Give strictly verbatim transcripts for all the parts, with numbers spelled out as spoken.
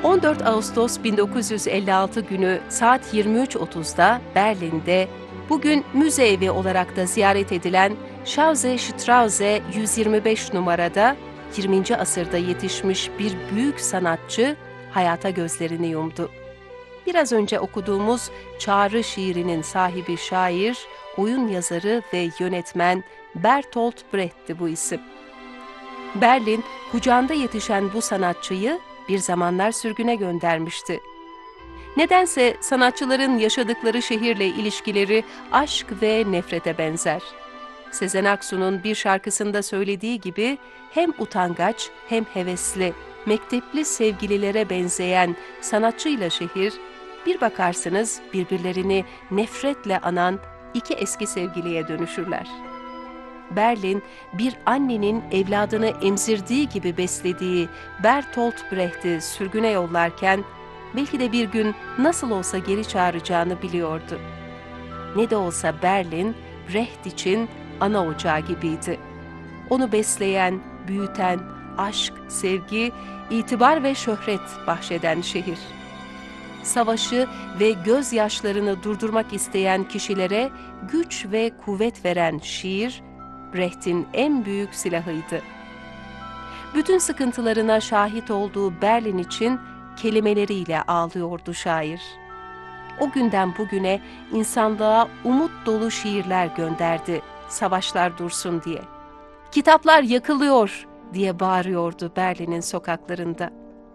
on dört Ağustos bin dokuz yüz elli altı günü saat yirmi üç otuzda Berlin'de bugün müze evi olarak da ziyaret edilen Schauze Straße yüz yirmi beş numarada yirminci asırda yetişmiş bir büyük sanatçı hayata gözlerini yumdu. Biraz önce okuduğumuz Çağrı şiirinin sahibi şair, oyun yazarı ve yönetmen Bertolt Brecht'ti bu isim. Berlin, kucağında yetişen bu sanatçıyı bir zamanlar sürgüne göndermişti. Nedense sanatçıların yaşadıkları şehirle ilişkileri aşk ve nefrete benzer. Sezen Aksu'nun bir şarkısında söylediği gibi hem utangaç hem hevesli, mektepli sevgililere benzeyen sanatçıyla şehir, bir bakarsınız birbirlerini nefretle anan iki eski sevgiliye dönüşürler. Berlin, bir annenin evladını emzirdiği gibi beslediği Bertolt Brecht'i sürgüne yollarken, belki de bir gün nasıl olsa geri çağıracağını biliyordu. Ne de olsa Berlin, Brecht için ana ocağı gibiydi. Onu besleyen, büyüten, aşk, sevgi, itibar ve şöhret bahşeden şehir. Savaşı ve gözyaşlarını durdurmak isteyen kişilere güç ve kuvvet veren şiir, Brecht'in en büyük silahıydı. Bütün sıkıntılarına şahit olduğu Berlin için kelimeleriyle ağlıyordu şair. O günden bugüne insanlığa umut dolu şiirler gönderdi, savaşlar dursun diye. Kitaplar yakılıyor diye bağırıyordu Berlin'in sokaklarında.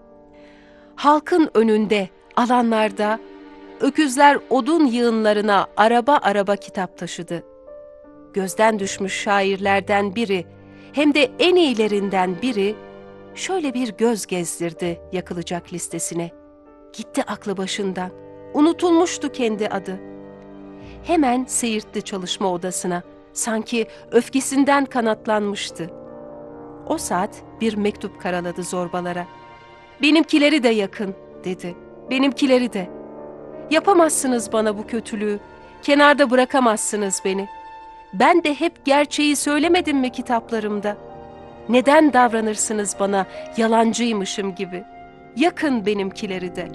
Halkın önünde, alanlarda, öküzler odun yığınlarına araba araba kitap taşıdı. Gözden düşmüş şairlerden biri, hem de en iyilerinden biri, şöyle bir göz gezdirdi yakılacak listesine. Gitti aklı başından, unutulmuştu kendi adı. Hemen seyirtti çalışma odasına, sanki öfkesinden kanatlanmıştı. O saat bir mektup karaladı zorbalara. "Benimkileri de yakın," dedi. "Benimkileri de. Yapamazsınız bana bu kötülüğü, kenarda bırakamazsınız beni. Ben de hep gerçeği söylemedim mi kitaplarımda? Neden davranırsınız bana yalancıymışım gibi? Yakın benimkileri de."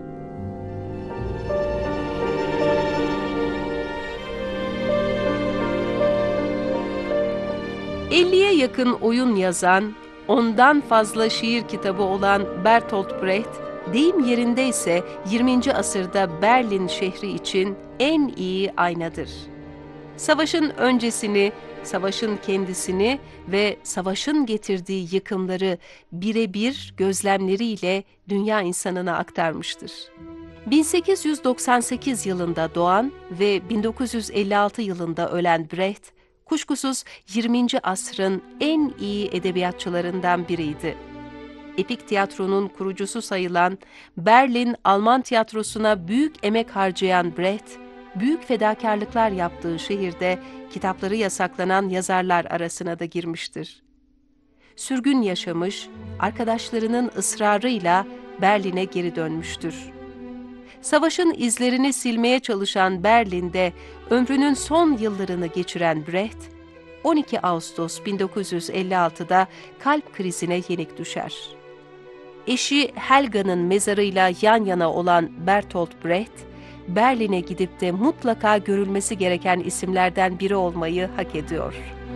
elliye yakın oyun yazan, ondan fazla şiir kitabı olan Bertolt Brecht, deyim yerindeyse yirminci asırda Berlin şehri için en iyi aynadır. Savaşın öncesini, savaşın kendisini ve savaşın getirdiği yıkımları birebir gözlemleriyle dünya insanına aktarmıştır. bin sekiz yüz doksan sekiz yılında doğan ve bin dokuz yüz elli altı yılında ölen Brecht, kuşkusuz yirminci asrın en iyi edebiyatçılarından biriydi. Epik tiyatronun kurucusu sayılan Berlin Alman tiyatrosuna büyük emek harcayan Brecht, büyük fedakarlıklar yaptığı şehirde kitapları yasaklanan yazarlar arasına da girmiştir. Sürgün yaşamış, arkadaşlarının ısrarıyla Berlin'e geri dönmüştür. Savaşın izlerini silmeye çalışan Berlin'de ömrünün son yıllarını geçiren Brecht, on iki Ağustos bin dokuz yüz elli altıda kalp krizine yenik düşer. Eşi Helga'nın mezarıyla yan yana olan Bertolt Brecht, Berlin'e gidip de mutlaka görülmesi gereken isimlerden biri olmayı hak ediyor.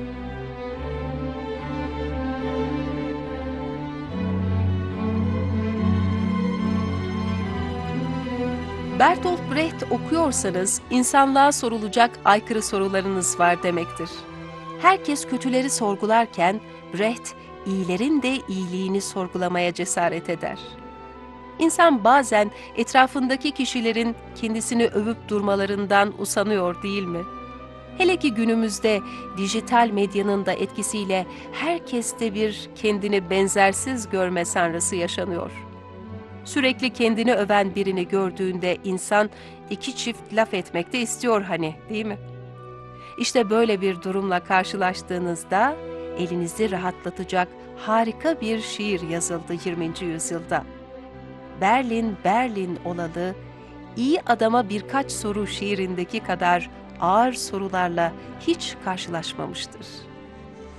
Bertolt Brecht okuyorsanız insanlığa sorulacak aykırı sorularınız var demektir. Herkes kötüleri sorgularken Brecht iyilerin de iyiliğini sorgulamaya cesaret eder. İnsan bazen etrafındaki kişilerin kendisini övüp durmalarından usanıyor değil mi? Hele ki günümüzde dijital medyanın da etkisiyle herkeste bir kendini benzersiz görme sanrısı yaşanıyor. Sürekli kendini öven birini gördüğünde insan iki çift laf etmek de istiyor hani, değil mi? İşte böyle bir durumla karşılaştığınızda elinizi rahatlatacak harika bir şiir yazıldı yirminci yüzyılda. Berlin, Berlin olalı, iyi adama birkaç soru şiirindeki kadar ağır sorularla hiç karşılaşmamıştır.